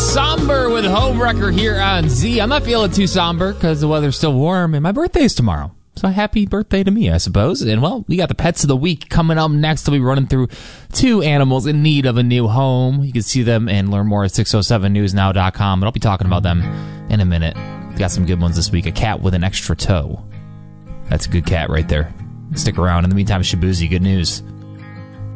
Somber with Homewrecker here on Z. I'm not feeling too somber because the weather's still warm and my birthday's tomorrow. So happy birthday to me, I suppose. And, well, we got the Pets of the Week coming up next. I'll be running through 2 animals in need of a new home. You can see them and learn more at 607newsnow.com. And I'll be talking about them in a minute. Got some good ones this week. A cat with an extra toe. That's a good cat right there. Stick around. In the meantime, Shabuzi, good news.